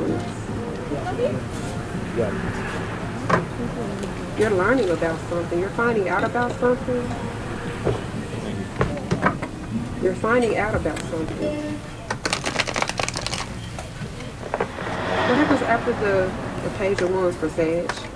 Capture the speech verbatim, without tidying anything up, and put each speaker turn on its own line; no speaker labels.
influence.
Yeah.
You're learning about something. You're finding out about something. You're finding out about something. What happens after the, the page of wands for Sag?